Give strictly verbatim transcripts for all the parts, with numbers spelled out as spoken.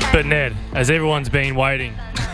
But Ned, as everyone's been waiting,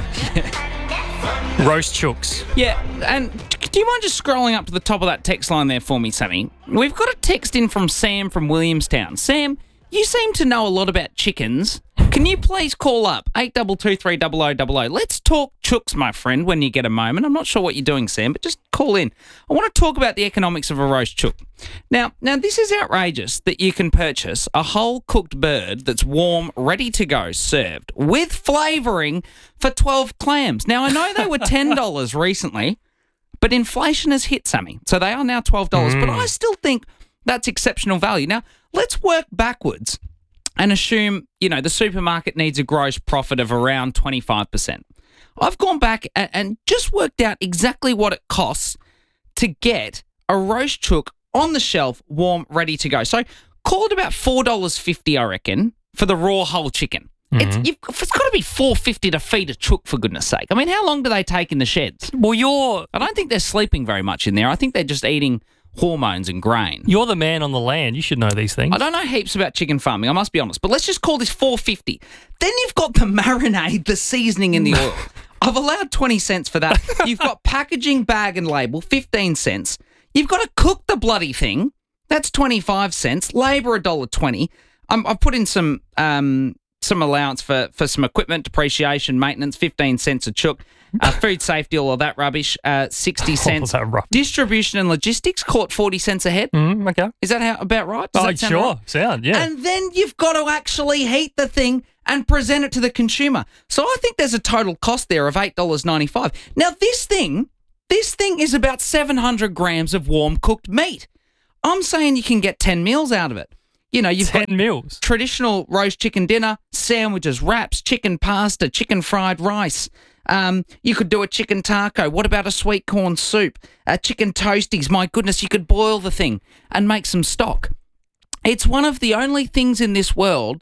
roast chooks. Yeah, and do you mind just scrolling up to the top of that text line there for me, Sammy? We've got a text in from Sam from Williamstown. Sam, you seem to know a lot about chickens. Can you please call up eight two two three zero zero zero zero? Let's talk chooks, my friend, when you get a moment. I'm not sure what you're doing, Sam, but just call in. I want to talk about the economics of a roast chook. Now, now this is outrageous that you can purchase a whole cooked bird that's warm, ready to go, served with flavouring for twelve clams. Now, I know they were ten dollars recently, but inflation has hit, Sammy, so they are now twelve dollars. Mm. But I still think that's exceptional value. Now, let's work backwards and assume, you know, the supermarket needs a gross profit of around twenty-five percent. I've gone back and, and just worked out exactly what it costs to get a roast chook on the shelf, warm, ready to go. So call it about four dollars fifty, I reckon, for the raw whole chicken. Mm-hmm. It's, you've, it's got to be four dollars fifty to feed a chook, for goodness sake. I mean, how long do they take in the sheds? Well, you're... I don't think they're sleeping very much in there. I think they're just eating hormones and grain. You're the man on the land. You should know these things. I don't know heaps about chicken farming, I must be honest, but let's just call this four dollars fifty. Then you've got the marinade, the seasoning in the oil. I've allowed twenty cents for that. You've got packaging, bag and label, fifteen cents. You've got to cook the bloody thing. That's twenty-five cents. Labour, one dollar twenty. Um, I've put in some um, some allowance for, for some equipment, depreciation, maintenance, fifteen cents a chook. Uh, food safety, all of that rubbish, uh, sixty cents. All that rubbish. Distribution and logistics, caught forty cents a head. Mm, okay. Is that how about right? Does oh, that sound sure. right? Sound, yeah. And then you've got to actually heat the thing and present it to the consumer. So I think there's a total cost there of eight dollars ninety-five. Now, this thing, this thing is about seven hundred grams of warm cooked meat. I'm saying you can get ten meals out of it. You know, you've ten got meals. Traditional roast chicken dinner, sandwiches, wraps, chicken pasta, chicken fried rice. Um, you could do a chicken taco. What about a sweet corn soup? Uh, chicken toasties. My goodness, you could boil the thing and make some stock. It's one of the only things in this world